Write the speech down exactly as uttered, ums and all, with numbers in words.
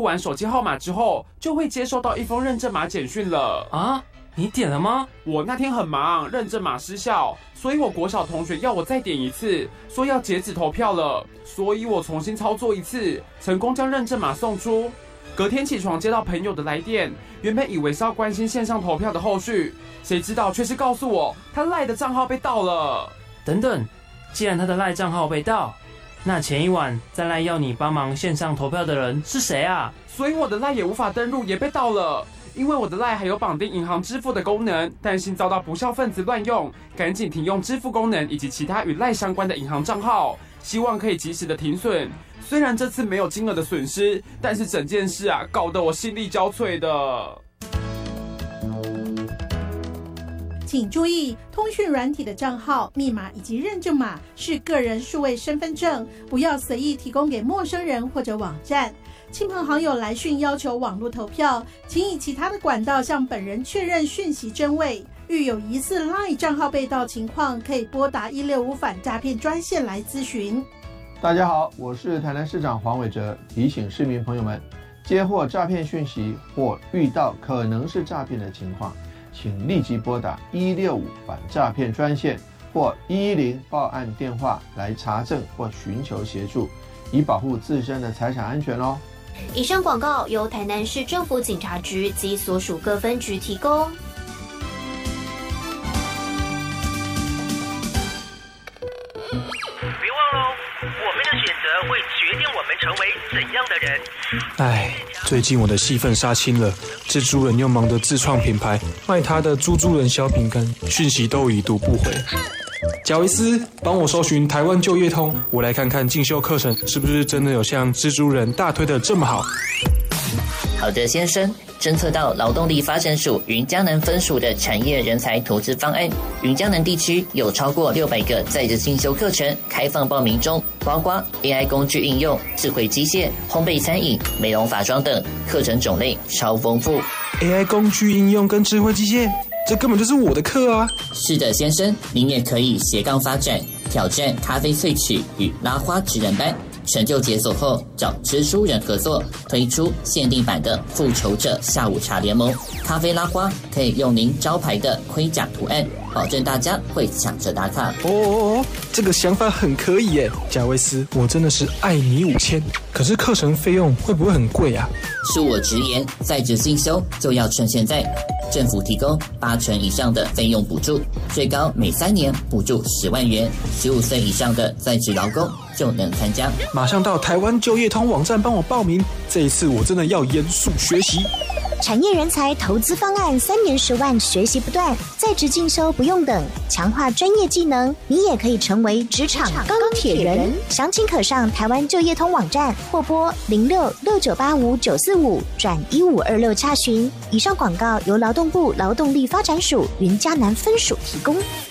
完手机号码之后，就会接收到一封认证码简讯了。 啊，你点了吗？ 我那天很忙，认证码失效，所以我国小同学要我再点一次，说要截止投票了，所以我重新操作一次，成功将认证码送出。隔天起床接到朋友的来电，原本以为是要关心线上投票的后续，谁知道却是告诉我他赖的账号被盗了。 等等，既然他的赖账号被盗，那前一晚在赖要你帮忙线上投票的人是谁啊？ 所以我的赖也无法登入，也被盗了。因为我的赖还有绑定银行支付的功能，担心遭到不肖分子乱用，赶紧停用支付功能以及其他与赖相关的银行账号，希望可以及时的停损。虽然这次没有金额的损失，但是整件事啊，搞得我心力交瘁的。 请注意，通讯软体的账号、密码以及认证码是个人数位身份证，不要随意提供给陌生人或者网站。亲朋好友来讯要求网络投票，请以其他的管道向本人确认讯息真伪。遇有疑似 LINE 账号被盗情况，可以拨打一六五反诈骗专线来咨询。 大家好，我是台南市长黄伟哲，提醒市民朋友们，接获诈骗讯息或遇到可能是诈骗的情况，请立即拨打一六五反诈骗专线或一一零报案电话来查证或寻求协助，以保护自身的财产安全哦。 以上广告由台南市政府警察局及所属各分局提供。 别忘喽，我们的选择会决定我们成为怎样的人。 唉，最近我的戏份杀青了，蜘蛛人又忙着自创品牌，卖他的猪猪人小饼干，讯息都已读不回。贾维斯，帮我搜寻台湾就业通，我来看看进修课程是不是真的有像蜘蛛人大推的这么好。 好的，先生，侦测到劳动力发展署云嘉南分署的产业人才投资方案，云嘉南地区有超过六百个在职进修课程开放报名中，包括 A I 工具应用、智慧机械、烘焙餐饮、美容法妆等，课程种类超丰富。 A I 工具应用跟智慧机械，这根本就是我的课啊！ 是的，先生，您也可以斜杠发展，挑战咖啡萃取与拉花职人班。成就解锁后，找蜘蛛人合作，推出限定版的复仇者下午茶联盟。咖啡拉花可以用您招牌的盔甲图案，保证大家会抢着打卡。 哦哦哦，这个想法很可以耶，贾维斯，我真的是爱你五千。可是课程费用会不会很贵啊？ 恕我直言，在职进修就要趁现在。政府提供八成以上的费用补助，最高每三年补助十万元，十五岁以上的在职劳工就能参加。 马上到台湾就业通网站帮我报名，这一次我真的要严肃学习。 产业人才投资方案，三年十万，学习不断，在职进修不用等，强化专业技能，你也可以成为职场钢铁人。详情可上台湾就业通网站或拨零六六九八五九四五转一五二六查询。以上广告由劳动部劳动力发展署云嘉南分署提供。